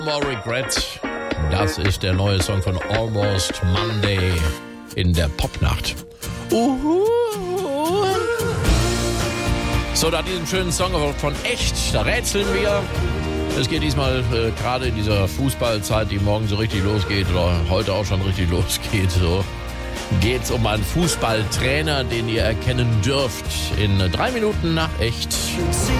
More Regret. Das ist der neue Song von Almost Monday in der Popnacht. So, nach diesem schönen Song von Echt, da rätseln wir. Es geht diesmal gerade in dieser Fußballzeit, die morgen so richtig losgeht oder heute auch schon richtig losgeht, so geht's um einen Fußballtrainer, den ihr erkennen dürft in 3 Minuten nach Echt.